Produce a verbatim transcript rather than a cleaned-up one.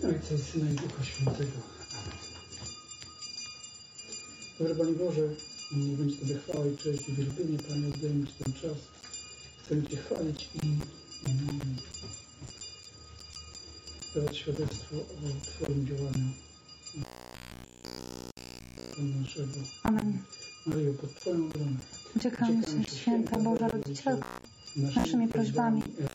Ojca i Syna i Ducha Świętego. Amen. Dobry Panie Boże, niech będzie Tobie chwała i cześć i wielbienie. Panie, oddajemy Ci ten czas. Chcemy Cię chwalić i um, dawać świadectwo o Twoim działaniu. Pana naszego. Amen. Maryjo, pod Twoją obronę Uciekamy się, święta Boża Rodzicielko, naszymi prośbami